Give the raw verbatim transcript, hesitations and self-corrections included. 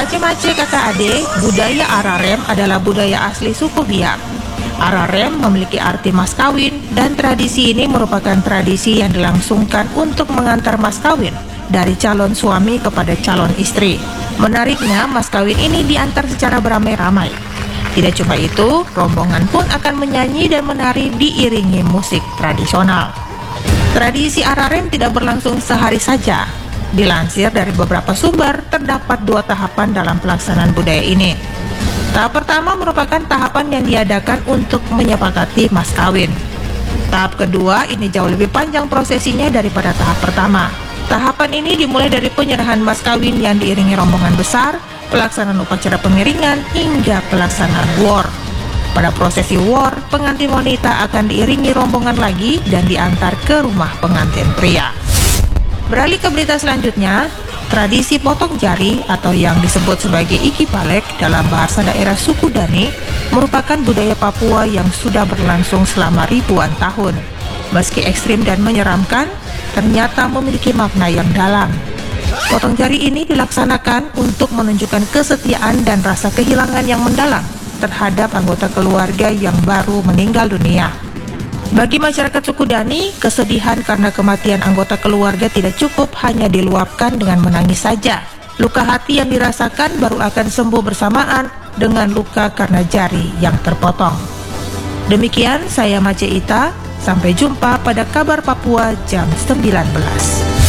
Mace-mace kakak adik, budaya Ararem adalah budaya asli suku Biak. Ararem memiliki arti mas kawin, dan tradisi ini merupakan tradisi yang dilangsungkan untuk mengantar mas kawin dari calon suami kepada calon istri. Menariknya, mas kawin ini diantar secara beramai-ramai. Tidak cuma itu, rombongan pun akan menyanyi dan menari diiringi musik tradisional. Tradisi Ararem tidak berlangsung sehari saja. Dilansir dari beberapa sumber, terdapat dua tahapan dalam pelaksanaan budaya ini. Tahap pertama merupakan tahapan yang diadakan untuk menyepakati mas kawin. Tahap kedua ini jauh lebih panjang prosesinya daripada tahap pertama. Tahapan ini dimulai dari penyerahan mas kawin yang diiringi rombongan besar, pelaksanaan upacara pengiringan, hingga pelaksanaan war. Pada prosesi war, pengantin wanita akan diiringi rombongan lagi dan diantar ke rumah pengantin pria. Beralih ke berita selanjutnya, tradisi potong jari atau yang disebut sebagai Iki Palek dalam bahasa daerah suku Dani merupakan budaya Papua yang sudah berlangsung selama ribuan tahun. Meski ekstrim dan menyeramkan, ternyata memiliki makna yang dalam. Potong jari ini dilaksanakan untuk menunjukkan kesetiaan dan rasa kehilangan yang mendalam terhadap anggota keluarga yang baru meninggal dunia. Bagi masyarakat suku Dani, kesedihan karena kematian anggota keluarga tidak cukup hanya diluapkan dengan menangis saja. Luka hati yang dirasakan baru akan sembuh bersamaan dengan luka karena jari yang terpotong. Demikian saya Mace Ita, sampai jumpa pada kabar Papua jam sembilan belas.